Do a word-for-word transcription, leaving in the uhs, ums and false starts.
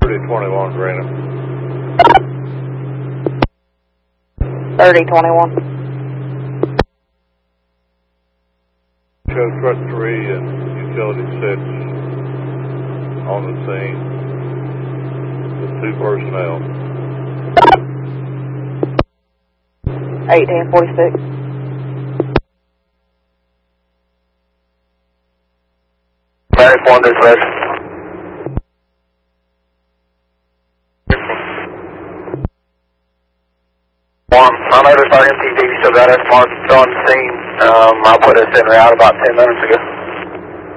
thirty twenty-one, Greenham. thirty twenty-one. Show truck three and utility six on the scene with two personnel. eighteen forty-six. ninety-four dispatch. One, my neighbor's our M T V, so got us marked on the scene. Um, I put us in route about ten minutes ago.